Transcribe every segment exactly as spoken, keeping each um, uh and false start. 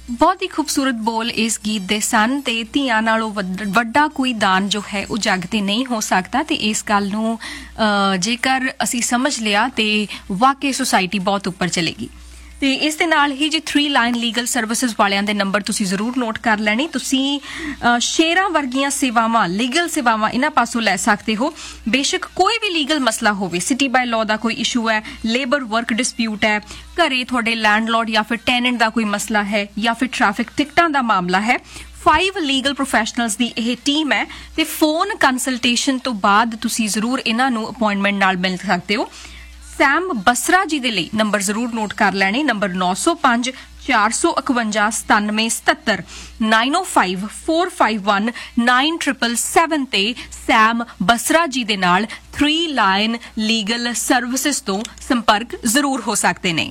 बहुत ही खूबसूरत बोल इस गीत दे सन ते ਧੀਆਂ ਨਾਲੋਂ ਵੱਡਾ ਕੋਈ ਦਾਨ ਜੋ ਹੈ ਉਹ ਜੱਗ ਤੇ ਨਹੀਂ ਹੋ ਸਕਦਾ ਤੇ ਇਸ ਗੱਲ ਨੂੰ ਜੇਕਰ ਅਸੀਂ ਸਮਝ ਲਿਆ ਤੇ ਵਾਕਈ ਸੁਸਾਇਟੀ ਬਹੁਤ ਉੱਪਰ ਚਲੇਗੀ। ਤੇ ਇਸ ਦੇ ਨਾਲ ਹੀ ਜੀ ਥ੍ਰੀ ਲਾਈਨ ਲੀਗਲ ਸਰਵਿਸਿਜ਼ ਵਾਲਿਆਂ ਦੇ ਨੰਬਰ ਤੁਸੀਂ ਜ਼ਰੂਰ ਨੋਟ ਕਰ ਲੈਣੀ। ਤੁਸੀਂ ਸ਼ੇਅਰਾਂ ਵਰਗੀਆਂ ਸੇਵਾਵਾਂ ਲੀਗਲ ਸੇਵਾਵਾਂ ਇਹਨਾਂ ਪਾਸੋਂ ਲੈ ਸਕਦੇ ਹੋ। ਬੇਸ਼ੱਕ ਕੋਈ ਵੀ ਲੀਗਲ ਮਸਲਾ ਹੋਵੇ, ਸਿਟੀ ਬਾਈ ਲਾਅ ਦਾ ਕੋਈ ਇਸ਼ੂ ਹੈ, ਲੇਬਰ ਵਰਕ ਡਿਸਪਿਊਟ ਹੈ, ਘਰੇ ਤੁਹਾਡੇ ਲੈਂਡਲੋਰਡ ਜਾਂ ਫਿਰ ਟੈਨੈਂਟ ਦਾ ਕੋਈ ਮਸਲਾ ਹੈ ਜਾਂ ਫਿਰ ਟ੍ਰੈਫਿਕ ਟਿਕਟਾਂ ਦਾ ਮਾਮਲਾ ਹੈ, फाइव लीगल प्रोफैशनल्स ਦੀ ਇਹ ਟੀਮ ਹੈ ਤੇ ਫੋਨ ਕੰਸਲਟੇਸ਼ਨ ਤੋਂ ਬਾਅਦ ਤੁਸੀਂ ਜ਼ਰੂਰ ਇਹਨਾਂ ਨੂੰ ਅਪਾਇੰਟਮੈਂਟ ਨਾਲ ਮਿਲ ਸਕਦੇ ਹੋ। ਸੈਮ ਬਸਰਾ ਜੀ ਦੇ ਲਈ ਨੰਬਰ ਜ਼ਰੂਰ ਨੋਟ ਕਰ ਲੈਣੇ, ਨੰਬਰ ਨੌ ਸੌ ਪੰਜ ਚਾਰ ਸੌ ਇਕਵੰਜਾ ਸਤਾਨਵੇਂ ਸਤੱਤਰ ਨਾਈਨ ਓ five four five one nine triple seven ਤੇ ਸੈਮ ਬਸਰਾ ਜੀ ਦੇ ਨਾਲ ਥ੍ਰੀ ਲਾਈਨ ਲੀਗਲ ਸਰਵਿਸਿਜ਼ ਤੋਂ ਸੰਪਰਕ ਜ਼ਰੂਰ ਹੋ ਸਕਦੇ ਨੇ।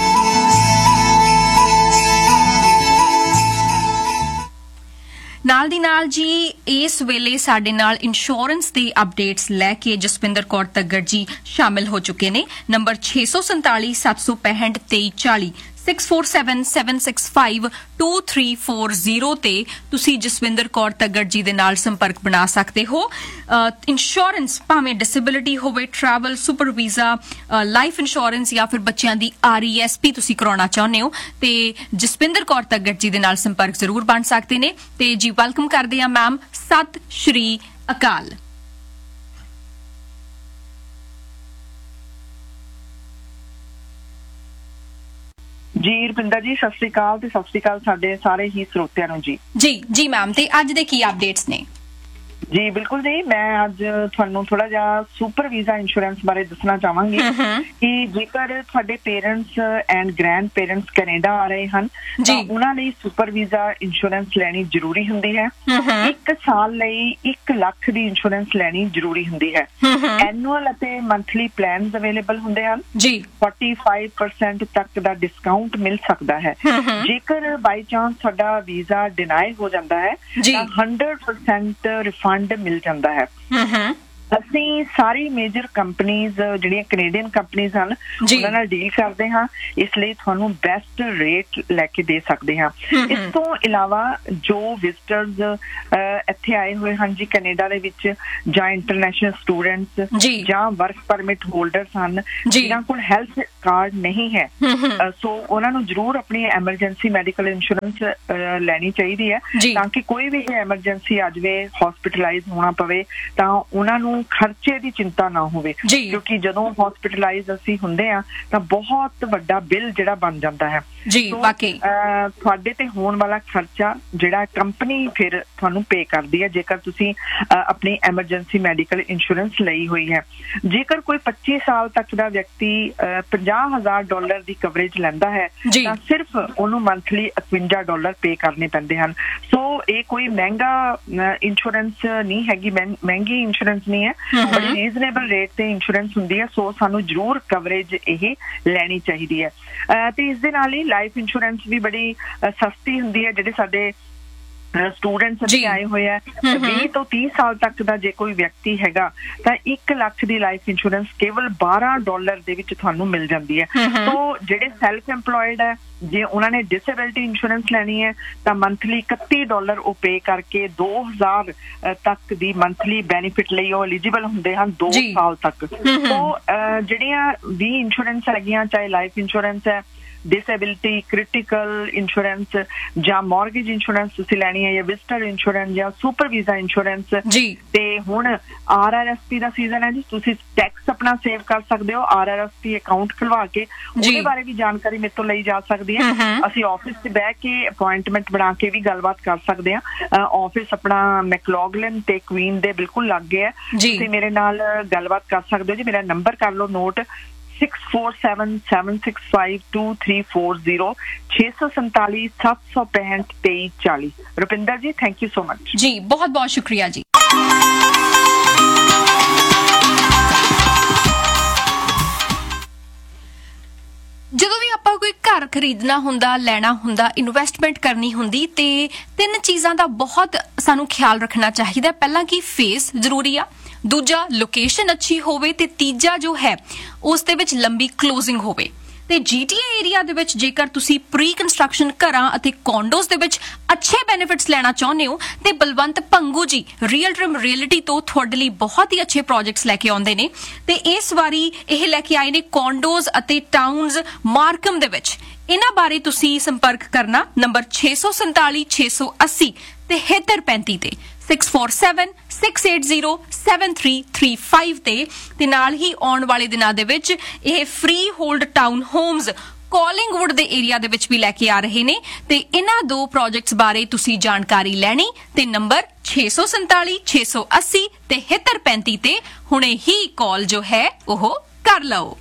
ਨਾਲ ਦੀ ਨਾਲ ਜੀ ਇਸ ਵੇਲੇ ਸਾਡੇ ਨਾਲ ਇੰਸ਼ੋਰੈਂਸ ਦੀ ਅਪਡੇਟਸ ਲੈ ਕੇ ਜਸਵਿੰਦਰ ਕੌਰ ਤੱਗੜ ਜੀ ਸ਼ਾਮਿਲ ਹੋ ਚੁੱਕੇ ਨੇ। ਨੰਬਰ ਛੇ ਸੌ ਸੰਤਾਲੀ ਸੱਤ ਸੌ ਪੈਂਹਠ ਤੇਈ ਚਾਲੀ six four seven seven six five two three four zero ਤੇ ਤੁਸੀਂ ਜਸਵਿੰਦਰ ਕੌਰ ਤੱਗੜ ਜੀ ਦੇ ਨਾਲ ਸੰਪਰਕ ਬਣਾ ਸਕਦੇ ਹੋ। ਇੰਸ਼ੋਰੈਂਸ ਭਾਵੇਂ ਡਿਸੇਬਿਲਿਟੀ ਹੋਵੇ, travel, super visa, life insurance ਜਾਂ ਫਿਰ ਬੱਚਿਆਂ ਦੀ ਆਰ ਈ ਐਸ ਪੀ ਤੁਸੀਂ ਕਰਾਉਣਾ ਚਾਹੁੰਦੇ ਹੋ ਤੇ ਜਸਵਿੰਦਰ ਕੌਰ ਤੱਗੜ ਜੀ ਦੇ ਨਾਲ ਸੰਪਰਕ ਜ਼ਰੂਰ ਬਣ ਸਕਦੇ ਨੇ। ਤੇ ਜੀ ਵੈਲਕਮ ਕਰਦੇ ਆ ਮੈਮ, ਸਤਿ ਸ਼੍ਰੀ ਅਕਾਲ। ਜੀ ਰੁਪਿੰਦਰ ਜੀ ਸਤਿ ਸ੍ਰੀ ਅਕਾਲ ਤੇ ਸਤਿ ਸ੍ਰੀ ਅਕਾਲ ਸਾਡੇ ਸਾਰੇ ਹੀ ਸਰੋਤਿਆਂ ਨੂੰ ਜੀ। ਜੀ ਜੀ ਮੈਮ, ਤੇ ਅੱਜ ਦੇ ਕੀ ਅਪਡੇਟਸ ਨੇ? ਜੀ ਬਿਲਕੁਲ ਜੀ, ਮੈਂ ਅੱਜ ਤੁਹਾਨੂੰ ਥੋੜਾ ਜਿਹਾ ਸੁਪਰ ਵੀਜ਼ਾ ਇੰਸ਼ੋਰੈਂਸ ਬਾਰੇ ਦੱਸਣਾ ਚਾਹਾਂਗੀ ਕਿ ਜੇਕਰ ਤੁਹਾਡੇ parents and grand parents Canada ਆ ਰਹੇ ਹਨ ਤਾਂ ਉਹਨਾਂ ਲਈ ਸੁਪਰ ਵੀਜ਼ਾ ਇੰਸ਼ੋਰੈਂਸ ਲੈਣੀ ਜ਼ਰੂਰੀ ਹੁੰਦੀ ਹੈ। ਇੱਕ ਸਾਲ ਲਈ ਇੱਕ ਲੱਖ ਦੀ ਇੰਸ਼ੋਰੈਂਸ ਲੈਣੀ ਜ਼ਰੂਰੀ ਹੁੰਦੀ ਹੈ। ਐਨੂਅਲ ਅਤੇ ਮੰਥਲੀ ਪਲਾਨਸ ਅਵੇਲੇਬਲ ਹੁੰਦੇ ਹਨ ਜੀ। ਫੋਰਟੀ ਫਾਈਵ ਪਰਸੈਂਟ ਤੱਕ ਦਾ ਡਿਸਕਾਊਂਟ ਮਿਲ ਸਕਦਾ ਹੈ। ਜੇਕਰ ਬਾਈ ਚਾਂਸ ਤੁਹਾਡਾ ਵੀਜ਼ਾ ਡਿਨਾਈ ਹੋ ਜਾਂਦਾ ਹੈ ਤਾਂ ਹੰਡਰਡ ਪਰਸੈਂਟ ਰਿਫੰਡ ਮਿਲ ਜਾਂਦਾ ਹੈ। ਅਸੀਂ ਸਾਰੀ ਮੇਜਰ ਕੰਪਨੀਜ਼ ਜਿਹੜੀਆਂ ਕੈਨੇਡੀਅਨ ਕੰਪਨੀਜ਼ ਹਨ ਉਹਨਾਂ ਨਾਲ ਡੀਲ ਕਰਦੇ ਹਾਂ, ਇਸ ਲਈ ਤੁਹਾਨੂੰ ਬੈਸਟ ਰੇਟ ਲੈ ਕੇ ਦੇ ਸਕਦੇ ਹਾਂ। ਇਸ ਤੋਂ ਇਲਾਵਾ ਜੋ ਵਿਜ਼ਟਰਸ ਇੱਥੇ ਆਏ ਹੋਏ ਹਨ ਜੀ ਕੈਨੇਡਾ ਦੇ ਵਿੱਚ, ਜਾਂ ਇੰਟਰਨੈਸ਼ਨਲ ਸਟੂਡੈਂਟਸ ਜਾਂ ਵਰਕ ਪਰਮਿਟ ਹੋਲਡਰਸ ਹਨ ਜਿਨ੍ਹਾਂ ਕੋਲ ਹੈਲਥ ਕਾਰਡ ਨਹੀਂ ਹੈ, ਸੋ ਉਹਨਾਂ ਨੂੰ ਜ਼ਰੂਰ ਆਪਣੀ ਐਮਰਜੈਂਸੀ ਮੈਡੀਕਲ ਇੰਸ਼ੋਰੈਂਸ ਲੈਣੀ ਚਾਹੀਦੀ ਹੈ ਤਾਂ ਕਿ ਕੋਈ ਵੀ ਐਮਰਜੈਂਸੀ ਆ ਜਾਵੇ, ਹੌਸਪੀਟਲਾਈਜ਼ ਹੋਣਾ ਪਵੇ ਤਾਂ ਉਹਨਾਂ ਨੂੰ ਖਰਚੇ ਦੀ ਚਿੰਤਾ ਨਾ ਹੋਵੇ, ਕਿਉਂਕਿ ਜਦੋਂ ਹੌਸਪੀਟਲਾਈਜ਼ ਅਸੀਂ ਹੁੰਦੇ ਆ ਤਾਂ ਬਹੁਤ ਵੱਡਾ ਬਿੱਲ ਜਿਹੜਾ ਬਣ ਜਾਂਦਾ ਹੈ। ਜੀ ਵਾਕਈ ਤੁਹਾਡੇ ਤੇ ਹੋਣ ਵਾਲਾ ਖਰਚਾ ਜਿਹੜਾ ਕੰਪਨੀ ਫਿਰ ਤੁਹਾਨੂੰ ਪੇ ਕਰਦੀ ਹੈ ਜੇਕਰ ਤੁਸੀਂ ਆਪਣੀ ਐਮਰਜੈਂਸੀ ਮੈਡੀਕਲ ਇੰਸ਼ੋਰੈਂਸ ਲਈ ਹੋਈ ਹੈ। ਜੇਕਰ ਕੋਈ ਪੱਚੀ ਸਾਲ ਤੱਕ ਦਾ ਵਿਅਕਤੀ ਪੰਜਾਹ ਹਜ਼ਾਰ ਡਾਲਰ ਦੀ ਕਵਰੇਜ ਲੈਂਦਾ ਹੈ ਤਾਂ ਸਿਰਫ ਉਹਨੂੰ ਮੰਥਲੀ ਇਕਵੰਜਾ ਡਾਲਰ ਪੇ ਕਰਨੇ ਪੈਂਦੇ ਹਨ। ਸੋ ਇਹ ਕੋਈ ਮਹਿੰਗਾ ਇੰਸ਼ੋਰੈਂਸ ਨਹੀਂ ਹੈਗੀ, ਮਹਿੰਗੀ ਇੰਸ਼ੋਰੈਂਸ ਨਹੀਂ ਹੈ, ਬੜੀ ਰੀਜ਼ਨੇਬਲ ਰੇਟ ਤੇ ਇੰਸ਼ੋਰੈਂਸ ਹੁੰਦੀ ਹੈ। ਸੋ ਸਾਨੂੰ ਜ਼ਰੂਰ ਕਵਰੇਜ ਇਹ ਲੈਣੀ ਚਾਹੀਦੀ ਹੈ। ਤੇ ਇਸ ਦੇ ਨਾਲ ਹੀ ਲਾਈਫ ਇੰਸ਼ੋਰੈਂਸ ਵੀ ਬੜੀ ਸਸਤੀ ਹੁੰਦੀ ਹੈ। ਜਿਹੜੇ ਸਾਡੇ ਸਟੂਡੈਂਟਸ ਆਏ ਹੋਏ ਆ ਵੀਹ ਤੋਂ ਤੀਹ ਸਾਲ ਤੱਕ ਦਾ ਜੇ ਕੋਈ ਵਿਅਕਤੀ ਹੈਗਾ ਤਾਂ ਇੱਕ ਲੱਖ ਦੀ ਲਾਈਫ ਇੰਸ਼ੋਰੈਂਸ ਕੇਵਲ ਬਾਰਾਂ ਡਾਲਰ ਦੇ ਵਿੱਚ ਤੁਹਾਨੂੰ ਮਿਲ ਜਾਂਦੀ ਹੈ। ਸੋ ਜਿਹੜੇ ਸੈਲਫ ਇੰਪਲੋਇਡ ਹੈ, ਜੇ ਉਹਨਾਂ ਨੇ ਡਿਸੇਬਿਲਿਟੀ ਇੰਸ਼ੋਰੈਂਸ ਲੈਣੀ ਹੈ ਤਾਂ ਮੰਥਲੀ ਇਕੱਤੀ ਡਾਲਰ ਉਹ ਪੇ ਕਰਕੇ ਦੋ ਹਜ਼ਾਰ ਤੱਕ ਦੀ ਮੰਥਲੀ ਬੈਨੀਫਿਟ ਲਈ ਉਹ ਐਲੀਜੀਬਲ ਹੁੰਦੇ ਹਨ ਦੋ ਸਾਲ ਤੱਕ। ਸੋ ਜਿਹੜੀਆਂ ਵੀ ਇੰਸ਼ੋਰੈਂਸ ਹੈਗੀਆਂ, ਚਾਹੇ ਲਾਈਫ ਇੰਸ਼ੋਰੈਂਸ ਹੈ, ਡਿਸੇਬਿਲਿਟੀ, ਕ੍ਰਿਟੀਕਲ ਇੰਸ਼ੋਰੈਂਸ ਜਾਂ ਮੌਰਗੇਜ ਇੰਸ਼ੋਰੈਂਸ ਤੁਸੀਂ ਲੈਣੀ ਹੈ, ਜਾਂ ਵਿਜ਼ਟਰ ਇੰਸ਼ੋਰੈਂਸ ਜਾਂ ਸੁਪਰ ਵੀਜ਼ਾ ਇੰਸ਼ੋਰੈਂਸ। ਤੇ ਹੁਣ ਆਰ ਆਰ ਐਸ ਪੀ ਦਾ ਸੀਜ਼ਨ ਹੈ ਜੀ, ਤੁਸੀਂ ਟੈਕਸ ਆਪਣਾ ਸੇਵ ਕਰ ਸਕਦੇ ਹੋ। R R S P account ਖੁਲਵਾ ਕੇ ਉਹਦੇ ਬਾਰੇ ਵੀ ਜਾਣਕਾਰੀ ਮੇਰੇ ਤੋਂ ਲਈ ਜਾ ਸਕਦੀ ਹੈ। ਅਸੀਂ ਆਫਿਸ 'ਚ ਬਹਿ ਕੇ ਅਪੁਆਇੰਟਮੈਂਟ ਬਣਾ ਕੇ ਵੀ ਗੱਲਬਾਤ ਕਰ ਸਕਦੇ ਹਾਂ। ਆਫਿਸ ਆਪਣਾ ਮੈਕਲੌਗਲਿਨ ਤੇ ਕੁਈਨ ਦੇ ਬਿਲਕੁਲ ਲਾਗੇ ਹੈ, ਤੁਸੀਂ ਮੇਰੇ ਨਾਲ ਗੱਲਬਾਤ ਕਰ ਸਕਦੇ ਹੋ ਜੀ। ਮੇਰਾ ਨੰਬਰ ਕਰ ਲਓ note, six four seven seven six five two three four zero ਛੇ ਸੌ ਸੰਤਾਲੀ ਸੱਤ ਸੌ ਪੈਂਹਠ ਤੇਈ ਚਾਲੀ। ਰੁਪਿੰਦਰ ਜੀ ਥੈਂਕ ਯੂ ਸੋ ਮਚ ਜੀ, ਬਹੁਤ ਬਹੁਤ ਸ਼ੁਕਰੀਆ ਜੀ। ਜਦੋਂ ਵੀ ਆਪਾਂ ਕੋਈ ਘਰ ਖਰੀਦਣਾ ਹੁੰਦਾ, ਲੈਣਾ ਹੁੰਦਾ, ਇਨਵੈਸਟਮੈਂਟ ਕਰਨੀ ਹੁੰਦੀ ਤੇ ਤਿੰਨ ਚੀਜ਼ਾਂ ਦਾ ਬਹੁਤ ਸਾਨੂੰ ਖਿਆਲ ਰੱਖਣਾ ਚਾਹੀਦਾ। ਪਹਿਲਾਂ ਕਿ ਫੇਸ ਜ਼ਰੂਰੀ ਆ, ਦੂਜਾ ਲੋਕੇਸ਼ਨ ਅੱਛੀ ਹੋਵੇ ਤੇ ਤੀਜਾ ਜੋ ਹੈ ਉਸ ਦੇ ਵਿੱਚ ਲੰਬੀ ਕਲੋਜ਼ਿੰਗ ਹੋਵੇ। ਤੇ ਜੀਟੀਏ ਏਰੀਆ ਦੇ ਵਿੱਚ ਜੇਕਰ ਤੁਸੀਂ ਪ੍ਰੀ ਕੰਸਟਰਕਸ਼ਨ ਘਰਾਂ ਅਤੇ ਕੌਂਡੋਜ਼ ਦੇ ਵਿੱਚ ਅੱਛੇ ਬੈਨੀਫਿਟਸ ਲੈਣਾ ਚਾਹੁੰਦੇ ਹੋ ਤੇ ਬਲਵੰਤ ਭੰਗੂ ਜੀ ਰੀਅਲ ਟਰਮ ਰੀਅਲਿਟੀ ਤੋਂ ਤੁਹਾਡੇ ਲਈ ਬਹੁਤ ਹੀ ਅੱਛੇ ਪ੍ਰੋਜੈਕਟਸ ਲੈ ਕੇ ਆਉਂਦੇ ਨੇ ਤੇ ਇਸ ਵਾਰੀ ਇਹ ਲੈ ਕੇ ਆਏ ਨੇ ਕੌਂਡੋਜ਼ ਅਤੇ ਟਾਊਨਸ ਮਾਰਕਮ ਦੇ ਵਿੱਚ। ਇਹਨਾਂ ਬਾਰੇ ਤੁਸੀਂ ਸੰਪਰਕ ਕਰਨਾ ਨੰਬਰ ਛੇ ਸੌ ਸੰਤਾਲੀ ਛੇ ਸੌ ਅੱਸੀ ਤੇ ਸਤੱਤਰ ਪੈਂਤੀ ਤੇ six four seven six eight zero seven three three five ਤੇ ਤੇ ਨਾਲ ਹੀ ਆਉਣ ਵਾਲੇ ਦਿਨਾਂ ਦੇ ਵਿੱਚ ਇਹ ਫ੍ਰੀ ਹੋਲਡ ਟਾਊਨ ਹੋਮਸ ਕਾਲਿੰਗਵੁੱਡ ਦੇ ਏਰੀਆ ਦੇ ਵਿੱਚ ਵੀ ਲੈ ਕੇ ਆ ਰਹੇ ਨੇ ਤੇ ਇਹਨਾਂ ਦੋ ਪ੍ਰੋਜੈਕਟਸ ਬਾਰੇ ਤੁਸੀਂ ਜਾਣਕਾਰੀ ਲੈਣੀ ਤੇ ਨੰਬਰ ਛੇ ਸੌ ਸੰਤਾਲੀ ਛੇ ਸੌ ਅੱਸੀ ਤੇ ਸਤੱਤਰ ਪੈਂਤੀ ਤੇ ਹੁਣੇ ਹੀ ਕਾਲ ਜੋ ਹੈ ਉਹ ਕਰ ਲਓ।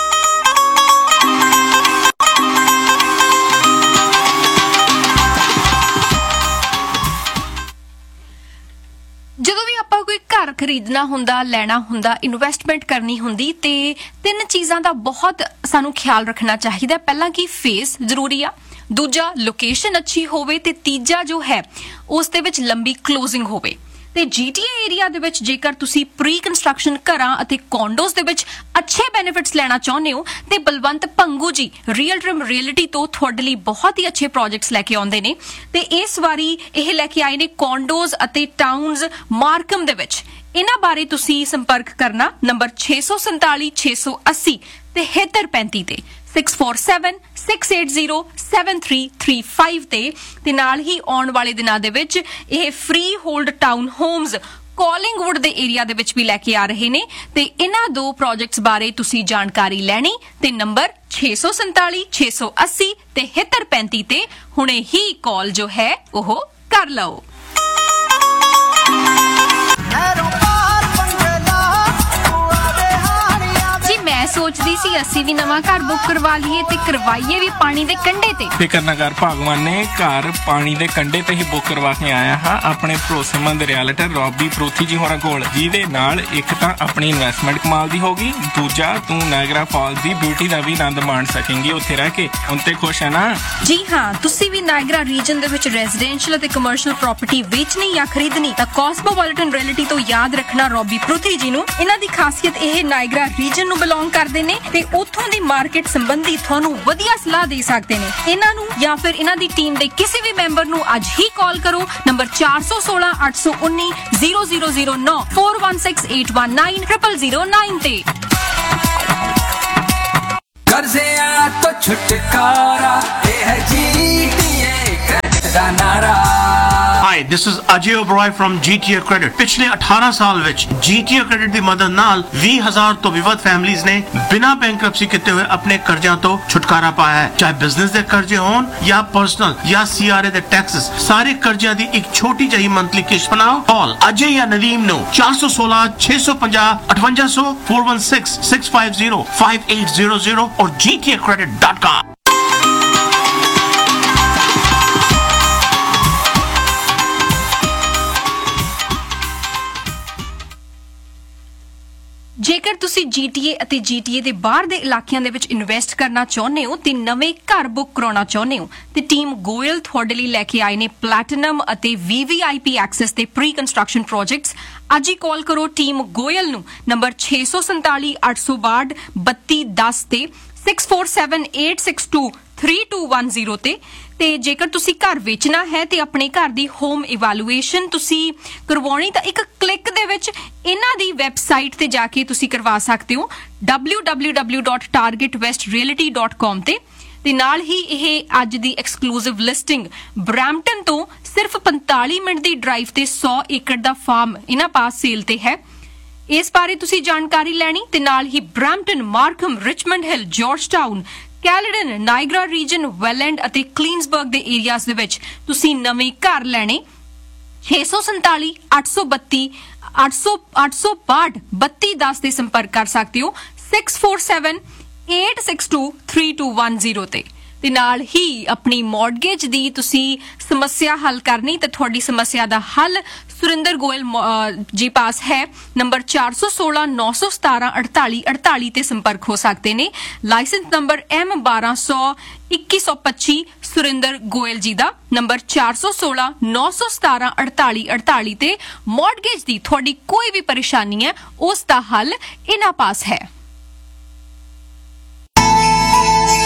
ਜਦੋਂ ਵੀ ਆਪਾਂ ਕੋਈ ਘਰ ਖਰੀਦਣਾ ਹੁੰਦਾ ਲੈਣਾ ਹੁੰਦਾ ਇਨਵੈਸਟਮੈਂਟ ਕਰਨੀ ਹੁੰਦੀ ਤੇ ਤਿੰਨ ਚੀਜ਼ਾਂ ਦਾ ਬਹੁਤ ਸਾਨੂੰ ਖਿਆਲ ਰੱਖਣਾ ਚਾਹੀਦਾ। ਪਹਿਲਾਂ ਕਿ ਫੇਸ ਜ਼ਰੂਰੀ ਆ, ਦੂਜਾ ਲੋਕੇਸ਼ਨ ਅੱਛੀ ਹੋਵੇ ਤੇ ਤੀਜਾ ਜੋ ਹੈ ਉਸ ਦੇ ਵਿੱਚ ਲੰਬੀ ਕਲੋਜ਼ਿੰਗ ਹੋਵੇ। ਤੇ ਜੀਟੀਏ ਏਰੀਆ ਦੇ ਵਿੱਚ ਜੇਕਰ ਤੁਸੀਂ ਪ੍ਰੀ ਕੰਸਟਰਕਸ਼ਨ ਘਰਾਂ ਅਤੇ ਕੌਂਡੋਜ਼ ਦੇ ਵਿੱਚ ਅੱਛੇ ਬੈਨੀਫਿਟਸ ਲੈਣਾ ਚਾਹੁੰਦੇ ਹੋ ਤੇ ਬਲਵੰਤ ਭੰਗੂ ਜੀ ਰੀਅਲ ਟਰਮ ਰੀਅਲਿਟੀ ਤੋਂ ਤੁਹਾਡੇ ਲਈ ਬਹੁਤ ਹੀ ਅੱਛੇ ਪ੍ਰੋਜੈਕਟਸ ਲੈ ਕੇ ਆਉਂਦੇ ਨੇ ਤੇ ਇਸ ਵਾਰੀ ਇਹ ਲੈ ਕੇ ਆਏ ਨੇ ਕੌਂਡੋਜ਼ ਅਤੇ ਟਾਊਨਸ ਮਾਰਕਮ ਦੇ ਵਿੱਚ। ਇਹਨਾਂ ਬਾਰੇ ਤੁਸੀਂ ਸੰਪਰਕ ਕਰਨਾ ਨੰਬਰ ਛੇ ਸੌ ਸੰਤਾਲੀ ਛੇ ਸੌ ਅੱਸੀ ਤੇ ਸਤੱਤਰ ਪੈਂਤੀ ਤੇ six four seven six eight zero seven three three five ਤੇ ਤੇ ਨਾਲ ਹੀ ਆਉਣ ਵਾਲੇ ਦਿਨਾਂ ਦੇ ਵਿੱਚ ਇਹ ਫ੍ਰੀ ਹੋਲਡ ਟਾਊਨ ਹੋਮਸ ਕਾਲਿੰਗਵੁੱਡ ਦੇ ਏਰੀਆ ਦੇ ਵਿੱਚ ਵੀ ਲੈ ਕੇ ਆ ਰਹੇ ਨੇ ਤੇ ਇਹਨਾਂ ਦੋ ਪ੍ਰੋਜੈਕਟਸ ਬਾਰੇ ਤੁਸੀਂ ਜਾਣਕਾਰੀ ਲੈਣੀ ਤੇ ਨੰਬਰ ਛੇ ਸੌ ਸੰਤਾਲੀ ਛੇ ਸੌ ਅੱਸੀ ਤੇ ਸਤੱਤਰ ਪੈਂਤੀ ਤੇ ਹੁਣੇ ਹੀ ਕਾਲ ਜੋ ਹੈ ਉਹ ਕਰ ਲਓ। ਮੈਂ ਸੋਚਦੀ ਸੀ ਅਸੀਂ ਵੀ ਨਵਾਂ ਘਰ ਬੁੱਕ ਕਰਵਾ ਲਈਏ ਤੇ ਕਰਵਾਈਏ ਵੀ ਪਾਣੀ ਦੇ ਕੰਢੇ ਤੇ। ਫਿਕਰ ਨਾ ਕਰ ਭਗਵਾਨ ਨੇ ਘਰ ਪਾਣੀ ਦੇ ਕੰਢੇ ਤੇ ਹੀ ਬੁੱਕ ਕਰਵਾ ਕੇ ਆਇਆ ਹਾਂ ਆਪਣੇ ਭਰੋਸੇਮੰਦ ਰਿਐਲਟਰ ਰੌਬੀ ਪ੍ਰੋਥੀ ਜੀ ਹੋਰਾਂ ਕੋਲ, ਜਿਹਦੇ ਨਾਲ ਇੱਕ ਤਾਂ ਆਪਣੀ ਇਨਵੈਸਟਮੈਂਟ ਕਮਾਲ ਦੀ ਹੋਗੀ, ਦੂਜਾ ਤੂੰ ਨਾਇਗਰਾ ਫਾਲਸ ਦੀ ਬਿਊਟੀ ਦਾ ਵੀ ਆਨੰਦ ਮਾਣ ਸਕੇਂਗੀ ਉੱਥੇ ਰਹਿ ਕੇ। ਹੁਣ ਤੇ ਖੁਸ਼ ਹੈ ਨਾ? ਜੀ ਹਾਂ, ਤੁਸੀਂ ਵੀ ਨਾਇਗਰਾ ਰੀਜਨ ਦੇ ਵਿੱਚ ਰੈਜ਼ੀਡੈਂਸ਼ੀਅਲ ਅਤੇ ਕਮਰਸ਼ੀਅਲ ਪ੍ਰਾਪਰਟੀ ਵੇਚਣੀ ਜਾਂ ਖਰੀਦਣੀ ਤਾਂ ਕਾਸਮੋਪੋਲਿਟਨ ਰਿਐਲਿਟੀ ਤੋਂ ਯਾਦ ਰੱਖਣਾ ਰੌਬੀ ਪ੍ਰੋਥੀ ਜੀ ਨੂੰ। ਇਹਨਾਂ ਦੀ ਖਾਸੀਅਤ ਇਹ ਨਾਇਗਰਾ ਰੀਜਨ ਨੂੰ ਬਿਲੋਂਗ ਕਰਦੇ ਨੇ ਤੇ ਉੱਥੋਂ ਦੀ ਮਾਰਕੀਟ ਸੰਬੰਧੀ ਤੁਹਾਨੂੰ ਵਧੀਆ ਸਲਾਹ ਦੇ ਸਕਦੇ ਨੇ। ਇਹਨਾਂ ਨੂੰ ਜਾਂ ਫਿਰ ਇਹਨਾਂ ਦੀ ਟੀਮ ਦੇ ਕਿਸੇ ਵੀ ਮੈਂਬਰ ਨੂੰ ਅੱਜ ਹੀ ਕਾਲ ਕਰੋ ਨੰਬਰ ਚਾਰ ਸੌ ਸੋਲਾਂ ਅੱਠ ਸੌ ਉੱਨੀ ਜ਼ੀਰੋ ਜ਼ੀਰੋ ਜ਼ੀਰੋ ਨੌ four one six eight one nine triple zero nine ਤੇ। कर्ज़िया तो छुटकारा ये है जीटीए क्रेडिट दा नारा। Hi, this is Ajay Oberoi from G T A Credit। पिछले अठारह साल विच G T A Credit दी मदद नाल बीस हज़ार तो भी वध फैमिलीज ने बिना बैंक्रप्सी कीते हुए अपने कर्जियां तो छुटकारा पाया है। चाहे बिजनेस दे कर्जे होन या पर्सनल या C R A they taxes, सारे कर्जियां दी एक छोटी जही मंथली किश्त बनाओ। कॉल अजय या नदीम नो चार सौ सोलह छह सौ पचास अठवंजा सौ four one six six five zero five eight zero zero और G T A credit dot com। ਜੇਕਰ ਤੁਸੀਂ ਜੀਟੀਏ ਅਤੇ ਜੀਟੀਏ ਦੇ ਬਾਹਰ ਦੇ ਇਲਾਕਿਆਂ ਦੇ ਵਿੱਚ ਇਨਵੈਸਟ ਕਰਨਾ ਚਾਹੁੰਦੇ ਹੋ ਤੇ ਨਵੇਂ ਘਰ ਬੁੱਕ ਕਰਾਉਣਾ ਚਾਹੁੰਦੇ ਹੋ ਤੇ ਟੀਮ ਗੋਇਲ ਤੁਹਾਡੇ ਲਈ ਲੈ ਕੇ ਆਏ ਨੇ ਪਲੈਟੀਨਮ ਅਤੇ ਵੀਵੀਆਈਪੀ ਐਕਸੈਸ ਦੇ ਪ੍ਰੀ ਕੰਸਟਰਕਸ਼ਨ ਪ੍ਰੋਜੈਕਟਸ। ਅੱਜ ਹੀ ਕਾਲ ਕਰੋ ਟੀਮ ਗੋਇਲ ਨੂੰ ਨੰਬਰ ਛੇ ਸੌ ਸੰਤਾਲੀ ਅੱਠ ਸੌ ਬਾਹਠ ਬੱਤੀ ਦਸ ਤੇ six four seven eight six two three two one zero ਤੇ ਤੇ ਜੇਕਰ ਤੁਸੀਂ ਘਰ ਵੇਚਣਾ ਹੈ ਤੇ ਆਪਣੇ ਘਰ ਦੀ ਹੋਮ ਇਵੈਲੂਏਸ਼ਨ ਤੁਸੀਂ ਕਰਵਾਉਣੀ ਤਾਂ ਇੱਕ ਕਲਿੱਕ ਦੇ ਵਿੱਚ ਇਹਨਾਂ ਦੀ ਵੈਬਸਾਈਟ ਤੇ ਜਾ ਕੇ ਤੁਸੀਂ ਕਰਵਾ ਸਕਦੇ ਹੋ w w w dot target west realty dot com ਤੇ ਤੇ ਨਾਲ ਹੀ ਇਹ ਅੱਜ ਦੀ ਐਕਸਕਲੂਸਿਵ ਲਿਸਟਿੰਗ ਬਰੈਂਪਟਨ ਤੋਂ ਸਿਰਫ ਪੰਤਾਲੀ ਮਿੰਟ ਦੀ ਡਰਾਈਵ ਤੇ ਸੌ ਏਕੜ ਦਾ ਫਾਰਮ ਇਹਨਾਂ ਪਾਸ ਸੇਲ ਤੇ ਹੈ। ਇਸ ਬਾਰੇ ਤੁਸੀਂ ਜਾਣਕਾਰੀ ਲੈਣੀ ਤੇ ਨਾਲ ਹੀ ਬਰੈਂਪਟਨ, ਮਾਰਕਮ, ਰਿਚਮੰਡ ਹਿੱਲ, ਜਾਰਜਟਾਊਨ, ਕੈਲਡਨ, ਨਾਇਗਰਾ ਰੀਜਨ, ਵੈਲੈਂਡ ਅਤੇ ਕਲੀਨਸਬਰਗ ਦੇ ਏਰੀਆਜ਼ ਦੇ ਵਿੱਚ ਤੁਸੀਂ ਨਵੇਂ ਘਰ ਲੈਣੇ ਛੇ ਸੌ ਸੰਤਾਲੀ ਅੱਠ ਸੌ ਬੱਤੀ ਅੱਠ ਸੌ ਅੱਠ ਸੌ ਬਾਹਠ ਬੱਤੀ ਦਸ ਦੇ ਸੰਪਰਕ ਕਰ ਸਕਦੇ ਹੋ six four seven eight six two three two one zero ਤੇ ਤੇ ਨਾਲ ਹੀ ਆਪਣੀ ਮੌਰਗੇਜ ਦੀ ਤੁਸੀਂ ਸਮੱਸਿਆ ਹੱਲ ਕਰਨੀ ਤੇ ਤੁਹਾਡੀ ਸਮੱਸਿਆ ਦਾ ਹੱਲ ਸੁਰਿੰਦਰ ਗੋਇਲ ਜੀ ਪਾਸ ਹੈ ਨੰਬਰ ਚਾਰ ਸੌ ਸੋਲਾਂ ਨੌ ਸੌ ਸਤਾਰਾਂ ਅੜਤਾਲੀ ਅੜਤਾਲੀ ਤੇ ਸੰਪਰਕ ਹੋ ਸਕਦੇ ਨੇ। ਲਾਇਸੈਂਸ ਨੰਬਰ M ਬਾਰਾਂ ਸੌ ਇੱਕੀ ਸੌ ਪੱਚੀ ਸੁਰਿੰਦਰ ਗੋਇਲ ਜੀ ਦਾ ਨੰਬਰ ਚਾਰ ਸੌ ਸੋਲਾਂ ਨੌ ਸੌ ਸਤਾਰਾਂ ਅੜਤਾਲੀ ਅੜਤਾਲੀ ਤੇ ਮੌਰਗੇਜ ਦੀ ਤੁਹਾਡੀ ਕੋਈ ਵੀ ਪਰੇਸ਼ਾਨੀ ਹੈ ਉਸ ਦਾ ਹੱਲ ਇਹਨਾਂ ਪਾਸ ਹੈ।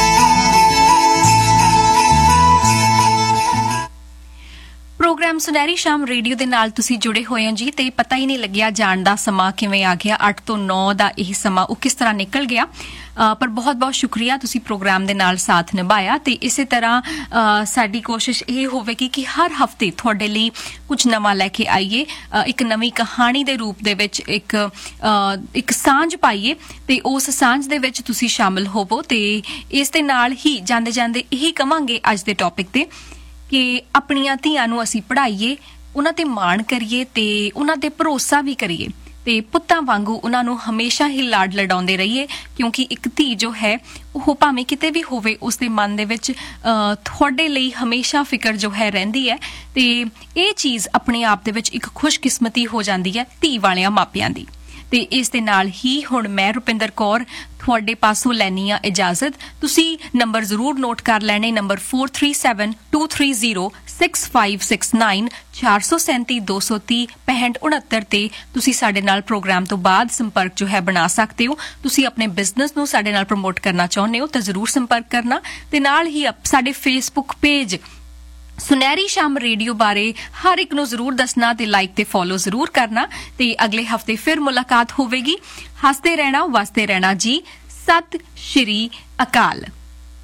ਪ੍ਰੋਗਰਾਮ ਸੁਨਹਿਰੀ ਸ਼ਾਮ ਰੇਡੀਓ ਦੇ ਨਾਲ ਤੁਸੀਂ ਜੁੜੇ ਹੋਏ ਹੋ ਜੀ, ਤੇ ਪਤਾ ਹੀ ਨਹੀਂ ਲੱਗਿਆ ਜਾਣ ਦਾ ਸਮਾਂ ਕਿਵੇਂ ਆ ਗਿਆ। ਅੱਠ ਤੋਂ ਨੌ ਦਾ ਇਹ ਸਮਾਂ ਉਹ ਕਿਸ ਤਰ੍ਹਾਂ ਨਿਕਲ ਗਿਆ। ਅ, ਪਰ ਬਹੁਤ ਬਹੁਤ ਸ਼ੁਕਰੀਆ, ਤੁਸੀਂ ਪ੍ਰੋਗਰਾਮ ਦੇ ਨਾਲ ਸਾਥ ਨਿਭਾਇਆ। ਤੇ ਇਸੇ ਤਰ੍ਹਾਂ ਅ, ਸਾਡੀ ਕੋਸ਼ਿਸ਼ ਇਹ ਹੋਵੇਗੀ ਕਿ ਹਰ ਹਫਤੇ ਤੁਹਾਡੇ ਲਈ ਕੁਝ ਨਵਾਂ ਲੈ ਕੇ ਆਈਏ, ਅ, ਇੱਕ ਨਵੀਂ ਕਹਾਣੀ ਦੇ ਰੂਪ ਦੇ ਵਿੱਚ ਇੱਕ ਅ, ਇੱਕ ਸਾਂਝ ਪਾਈਏ, ਤੇ ਉਸ ਸਾਂਝ ਦੇ ਵਿੱਚ ਤੁਸੀਂ ਸ਼ਾਮਲ ਹੋਵੋ। ਤੇ ਇਸ ਦੇ ਨਾਲ ਹੀ ਜਾਂਦੇ ਜਾਂਦੇ ਇਹੀ ਕਵਾਂਗੇ ਅੱਜ ਦੇ ਟੌਪਿਕ ਤੇ ਕਿ ਆਪਣੀਆਂ ਧੀਆਂ ਨੂੰ ਅਸੀਂ ਪੜ੍ਹਾਈਏ, ਉਹਨਾਂ ਤੇ ਮਾਣ ਕਰੀਏ ਤੇ ਉਹਨਾਂ ਤੇ ਭਰੋਸਾ ਵੀ ਕਰੀਏ, ਤੇ ਪੁੱਤਾਂ ਵਾਂਗੂ ਉਹਨਾਂ ਨੂੰ ਹਮੇਸ਼ਾ ਹੀ ਲਾਡ ਲਡਾਉਂਦੇ ਰਹੀਏ, ਕਿਉਂਕਿ ਇੱਕ ਧੀ ਜੋ ਹੈ ਉਹ ਭਾਵੇਂ ਕਿਤੇ ਵੀ ਹੋਵੇ ਉਸਦੇ ਮਨ ਦੇ ਵਿੱਚ ਅ, ਤੁਹਾਡੇ ਲਈ ਹਮੇਸ਼ਾ ਫਿਕਰ ਜੋ ਹੈ ਰਹਿੰਦੀ ਹੈ। ਤੇ ਇਹ ਚੀਜ਼ ਆਪਣੇ ਆਪ ਦੇ ਵਿੱਚ ਇੱਕ ਖੁਸ਼ਕਿਸਮਤੀ ਹੋ ਜਾਂਦੀ ਹੈ ਧੀ ਵਾਲਿਆਂ ਮਾਪਿਆਂ ਦੀ। ਤੇ ਇਸ ਦੇ ਨਾਲ ਹੀ ਹੁਣ ਮੈਂ ਰੁਪਿੰਦਰ ਕੌਰ ਤੁਹਾਡੇ ਪਾਸੋਂ ਲੈਣੀ ਆ ਇਜਾਜ਼ਤ। ਤੁਸੀਂ ਨੰਬਰ ਜ਼ਰੂਰ ਨੋਟ ਕਰ ਲੈਣੇ, number four three seven two three zero six five six nine ਚਾਰ ਸੌ ਸੈਂਤੀ ਦੋ ਸੌ ਤੀਹ ਪੈਂਹਠ ਉਣੱਤਰ ਤੇ ਤੁਸੀਂ ਸਾਡੇ ਨਾਲ ਪ੍ਰੋਗਰਾਮ ਤੋਂ ਬਾਅਦ ਸੰਪਰਕ ਜੋ ਹੈ ਬਣਾ ਸਕਦੇ ਹੋ। ਤੁਸੀਂ ਆਪਣੇ ਬਿਜ਼ਨਸ ਨੂੰ ਸਾਡੇ ਨਾਲ ਪ੍ਰਮੋਟ ਕਰਨਾ ਚਾਹੁੰਦੇ ਹੋ ਤਾਂ ਜ਼ਰੂਰ ਸੰਪਰਕ ਕਰਨਾ। ਤੇ ਨਾਲ ਹੀ ਸਾਡੇ ਫੇਸਬੁੱਕ ਪੇਜ ਸੁਨਹਿਰੀ ਸ਼ਾਮ ਰੇਡੀਓ ਬਾਰੇ ਹਰ ਇੱਕ ਨੂੰ ਜ਼ਰੂਰ ਦੱਸਣਾ ਤੇ ਲਾਈਕ ਤੇ ਫੋਲੋ ਜ਼ਰੂਰ ਕਰਨਾ। ਤੇ ਅਗਲੇ ਹਫਤੇ ਫਿਰ ਮੁਲਾਕਾਤ ਹੋਵੇਗੀ। ਹੱਸਦੇ ਰਹਿਣਾ, ਵਸਦੇ ਰਹਿਣਾ ਜੀ। ਸਤਿ ਸ਼੍ਰੀ ਅਕਾਲ।